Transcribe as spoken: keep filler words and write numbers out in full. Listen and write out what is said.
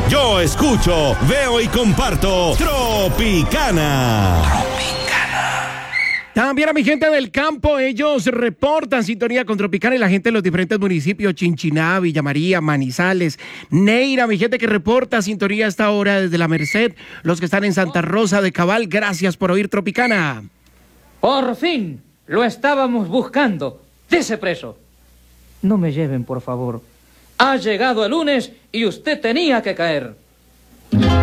Yo escucho, veo y comparto Tropicana. También a mi gente del campo, ellos reportan sintonía con Tropicana y la gente de los diferentes municipios, Chinchiná, Villa María, Manizales, Neira, mi gente que reporta sintonía a esta hora desde La Merced, los que están en Santa Rosa de Cabal, gracias por oír Tropicana. Por fin, lo estábamos buscando, dese preso. No me lleven, por favor. Ha llegado el lunes y usted tenía que caer.